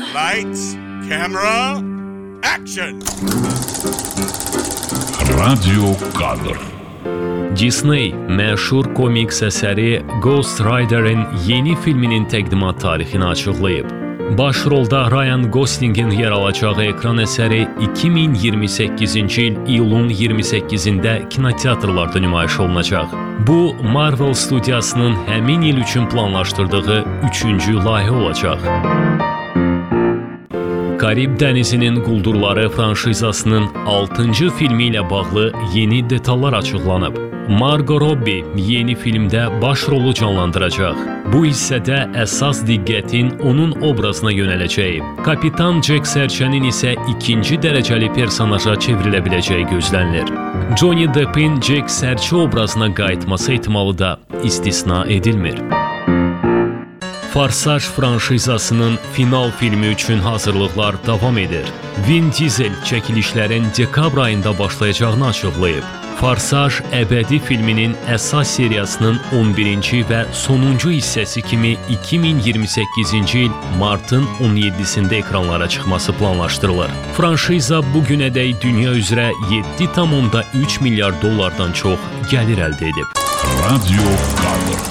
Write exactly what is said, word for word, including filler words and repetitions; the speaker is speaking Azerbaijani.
Lights, camera, action! Radio kadr. Disney, məşhur komiks əsəri Ghost Rider'in yeni filminin təqdimat tarixini açıqlayıb. Başrolda Ryan Gosling'in yer alacağı ekran əsəri iki min iyirmi səkkizinci il iyulun iyirmi səkkizində kinoteatrlarda nümayiş olunacaq. Bu, Marvel studiyasının həmin il üçün planlaşdırdığı üçüncü layihə olacaq. Karib dənizinin quldurları franşizasının altıncı filmi ilə bağlı yeni detallar açıqlanıb. Margot Robbie yeni filmdə başrolu canlandıracaq. Bu hissədə əsas diqqətin onun obrazına yönələcəyi, Kapitan Jack Sərçənin isə ikinci dərəcəli personaja çevrilə biləcəyi gözlənilir. Johnny Depp'in Jack Sərçə obrazına qayıtması ehtimalı da istisna edilmir. Farsaj franşizasının final filmi üçün hazırlıqlar davam edir. Vin Diesel çəkilişlərin dekabr ayında başlayacağını açıqlayıb. Farsaj əbədi filminin əsas seriyasının on birinci və sonuncu hissəsi kimi iki min iyirmi səkkizinci il martın on yeddisində ekranlara çıxması planlaşdırılır. Franşiza bu günədək dünya üzrə yeddi tam üç milyar dollardan çox gəlir əldə edib. Radio kadr.